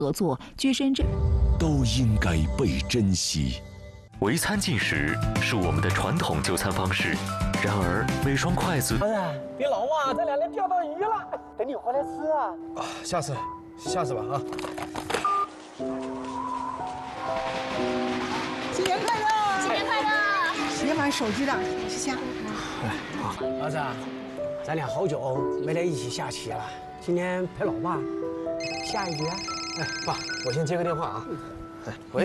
合作，居深圳都应该被珍惜。 围餐进食是我们的传统就餐方式，然而每双筷子…… 儿子，别老啊，这2天钓到鱼了，等你回来吃啊！ 下次吧啊！ 新年快乐！ 新年快乐！ 写满手机了，谢谢。 好，儿子，咱俩好久没在一起下棋了，今天陪老爸下一局啊！ 哎，爸，我先接个电话啊。哎，喂。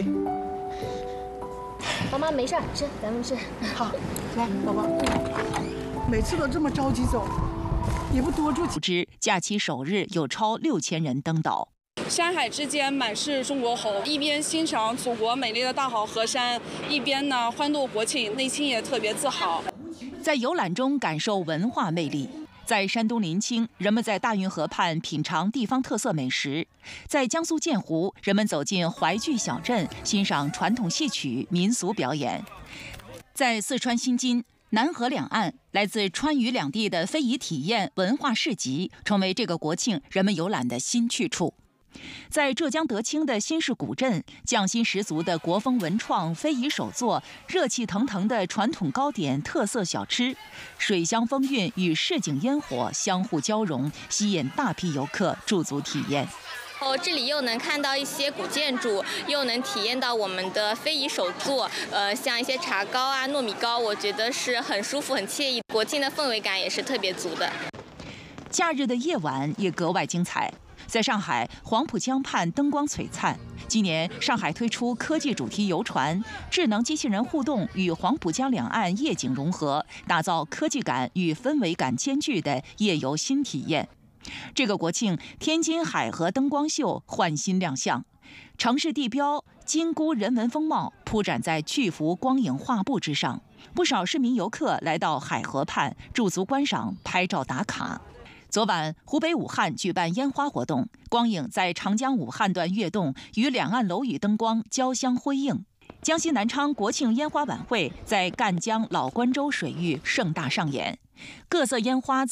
妈妈没事，吃，咱们吃。 好，来，宝宝。每次都这么着急走，也不多住几天。假期首日有超6000人登岛。 山海之间满是中国红，一边欣赏祖国美丽的大好河山，一边呢欢度国庆，内心也特别自豪。 在游览中感受文化魅力。在山东临清，人们在大运河畔品尝地方特色美食；在江苏建湖，人们走进淮剧小镇，欣赏传统戏曲、民俗表演；在四川新津、南河两岸，来自川渝两地的非遗体验文化市集，成为这个国庆人们游览的新去处。在浙江德清的新市古镇，匠心十足的国风文创、非遗手作，热气腾腾的传统糕点、特色小吃，水乡风韵与市井烟火相互交融，吸引大批游客驻足体验。 这里又能看到一些古建筑，又能体验到我们的非遗手作，像一些茶糕啊、糯米糕，我觉得是很舒服、很惬意。国庆的氛围感也是特别足的。 假日的夜晚也格外精彩。在上海黄浦江畔灯光璀璨，今年上海推出科技主题游船，智能机器人互动与黄浦江两岸夜景融合，打造科技感与氛围感兼具的夜游新体验。这个国庆，天津海河灯光秀焕新亮相，城市地标金姑人文风貌铺展在巨幅光影画布之上，不少市民游客来到海河畔驻足观赏、拍照打卡。昨晚，湖北武汉举办烟花活动，光影在长江武汉段跃动，与两岸楼宇灯光交相辉映。江西南昌国庆烟花晚会在赣江老关州水域盛大上演，各色烟花在